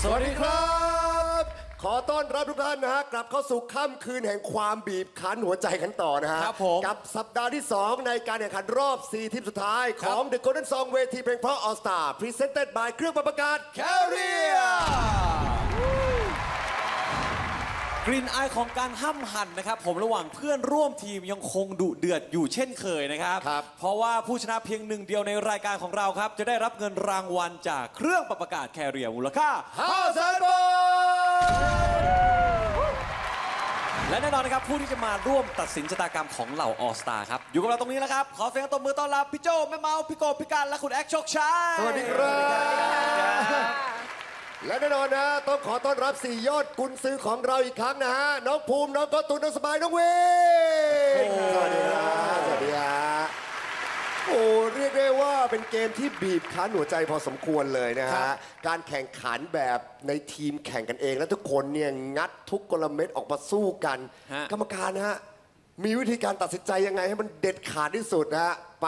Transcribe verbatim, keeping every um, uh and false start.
วัสดีครับขอต้อนรับทุกท่านนะฮะกลับเข้าสู่ค่ำคืนแห่งความบีบคั้นหัวใจกันต่อนะฮะกับสัปดาห์ที่สองในการแข่งขันรอบสี่ทีมสุดท้ายของ The Golden Song เวทีเพลงเพราะ All Star Presented by เครื่องปรับอากาศ Carrier กลิ่นอายของการห้ำหั่นนะครับผมระหว่างเพื่อนร่วมทีมยังคงดุเดือดอยู่เช่นเคยนะครับเพราะว่าผู้ชนะเพียงหนึ่งเดียวในรายการของเราครับจะได้รับเงินรางวัลจากเครื่องปรับอากาศ Carrier มูลค่าห้าแสน บาทและแน่นอนนะครับผู้ที่จะมาร่วมตัดสินชะตากรรมของเหล่า All Star ครับอยู่กับเราตรงนี้แล้วครับขอเสียงตบมือต้อนรับพี่โจแม่เมาพี่โกพี่การและคุณแอคโชคชัยสวัสดีครับและแน่นอนนะต้องขอต้อนรับสี่ยอดกุนซือของเราอีกครั้งนะฮะน้องภูมิน้องก็ตุนน้องสบายน้องเวงสวัสดีครับสวัสดีครับโอ้เรียกได้ว่าเป็นเกมที่บีบคั้นหัวใจพอสมควรเลยนะฮะการแข่งขันแบบในทีมแข่งกันเองและทุกคนเนี่ยงัดทุกกลเม็ดออกมาสู้กันกรรมการนะฮะมีวิธีการตัดสินใจยังไงให้มันเด็ดขาดที่สุดนะฮะ